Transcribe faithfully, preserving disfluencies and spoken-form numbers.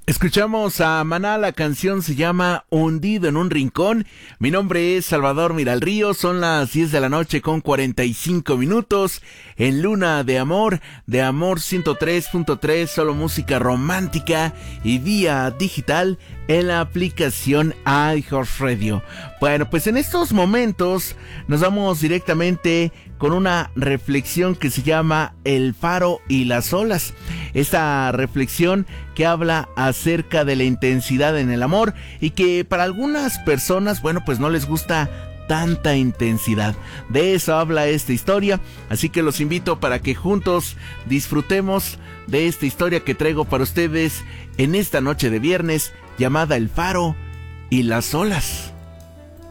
Escuchamos a Maná, la canción se llama Hundido en un Rincón. Mi nombre es Salvador Miralrío, son las diez de la noche con cuarenta y cinco minutos en Luna de Amor, de Amor ciento tres punto tres, solo música romántica y vía digital en la aplicación iHeartRadio. Bueno, pues en estos momentos nos vamos directamente con una reflexión que se llama El faro y las olas. Esta reflexión que habla acerca de la intensidad en el amor y que para algunas personas, bueno, pues no les gusta tanta intensidad. De eso habla esta historia, así que los invito para que juntos disfrutemos de esta historia que traigo para ustedes en esta noche de viernes llamada El faro y las olas.